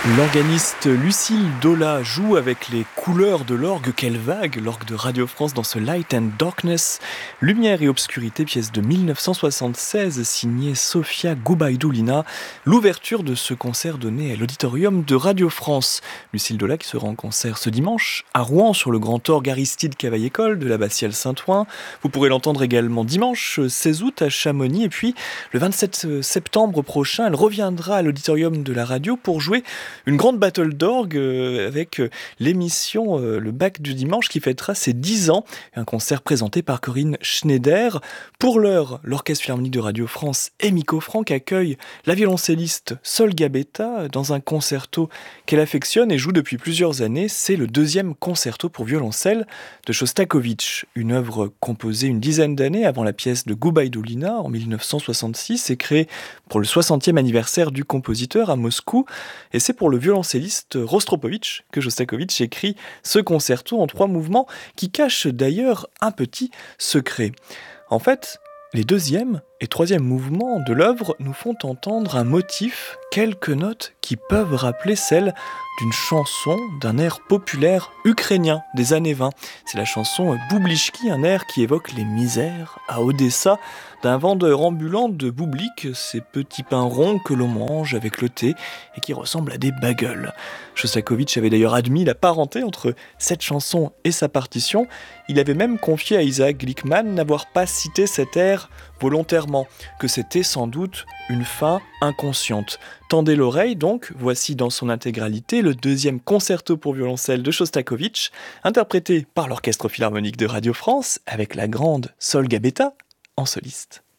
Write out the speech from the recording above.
L'organiste Lucille Dola joue avec les couleurs de l'orgue. Quelle vague, l'orgue de Radio France dans ce Light and Darkness, Lumière et Obscurité, pièce de 1976 signée Sofia Gubaidoulina. L'ouverture de ce concert donné à l'auditorium de Radio France. Lucille Dola qui sera en concert ce dimanche à Rouen sur le grand orgue Aristide Cavaillé-Coll de l'abbatiale Saint-Ouen. Vous pourrez l'entendre également dimanche 16 août à Chamonix et puis le 27 septembre prochain, elle reviendra à l'auditorium de la radio pour jouer une grande battle d'orgue avec l'émission Le Bac du Dimanche qui fêtera ses 10 ans. Un concert présenté par Corinne Schneider. Pour l'heure, l'Orchestre Philharmonique de Radio France et Miko Franck accueille la violoncelliste Sol Gabetta dans un concerto qu'elle affectionne et joue depuis plusieurs années. C'est le deuxième concerto pour violoncelle de Shostakovich, une œuvre composée une dizaine d'années avant la pièce de Gubaidoulina en 1966 et créée pour le 60e anniversaire du compositeur à Moscou. Et c'est pour le violoncelliste Rostropovitch que Shostakovich écrit ce concerto en 3 mouvements qui cache d'ailleurs un petit secret. En fait, les deuxième et troisième mouvements de l'œuvre nous font entendre un motif, quelques notes qui peuvent rappeler celles d'une chanson, d'un air populaire ukrainien des années 20. C'est la chanson Boublishki, un air qui évoque les misères à Odessa d'un vendeur ambulant de boublik, ces petits pains ronds que l'on mange avec le thé et qui ressemblent à des bagels. Shostakovich avait d'ailleurs admis la parenté entre cette chanson et sa partition. Il avait même confié à Isaac Glickman n'avoir pas cité cet air volontairement, que c'était sans doute une fin inconsciente. Tendez l'oreille donc, voici dans son intégralité le deuxième concerto pour violoncelle de Shostakovich, interprété par l'Orchestre Philharmonique de Radio France avec la grande Sol Gabetta en soliste.